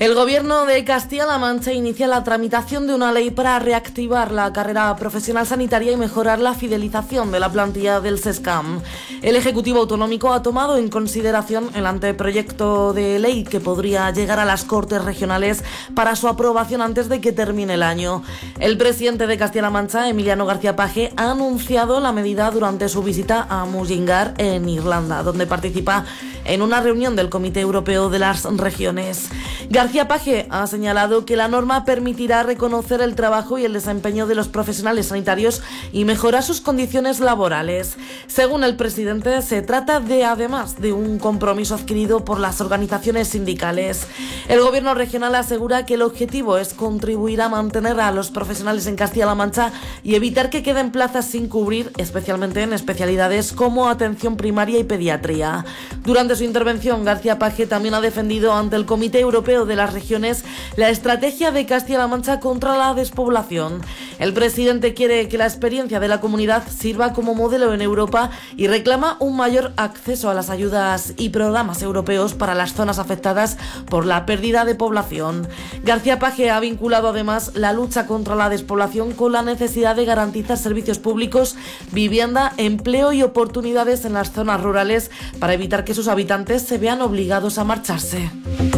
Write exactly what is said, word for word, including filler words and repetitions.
El Gobierno de Castilla-La Mancha inicia la tramitación de una ley para reactivar la carrera profesional sanitaria y mejorar la fidelización de la plantilla del SESCAM. El Ejecutivo Autonómico ha tomado en consideración el anteproyecto de ley que podría llegar a las Cortes Regionales para su aprobación antes de que termine el año. El presidente de Castilla-La Mancha, Emiliano García Paje, ha anunciado la medida durante su visita a Mullingar, en Irlanda, donde participa en una reunión del Comité Europeo de las Regiones. García Paje ha señalado que la norma permitirá reconocer el trabajo y el desempeño de los profesionales sanitarios y mejorar sus condiciones laborales. Según el presidente, se trata de, además, de un compromiso adquirido por las organizaciones sindicales. El Gobierno regional asegura que el objetivo es contribuir a mantener a los profesionales en Castilla-La Mancha y evitar que queden plazas sin cubrir, especialmente en especialidades como atención primaria y pediatría. Durante su intervención, García Paje también ha defendido ante el Comité Europeo de las Regiones la estrategia de Castilla-La Mancha contra la despoblación. El presidente quiere que la experiencia de la comunidad sirva como modelo en Europa y reclama un mayor acceso a las ayudas y programas europeos para las zonas afectadas por la pérdida de población. García Paje ha vinculado además la lucha contra la despoblación con la necesidad de garantizar servicios públicos, vivienda, empleo y oportunidades en las zonas rurales para evitar que sus habitantes se vean obligados a marcharse.